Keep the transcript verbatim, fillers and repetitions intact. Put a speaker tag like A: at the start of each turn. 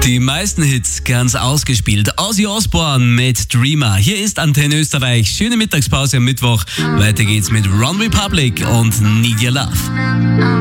A: Die meisten Hits ganz ausgespielt. Ozzy Osbourne mit Dreamer. Hier ist Antenne Österreich. Schöne Mittagspause am Mittwoch. Weiter geht's mit One Republic und Need Your Love.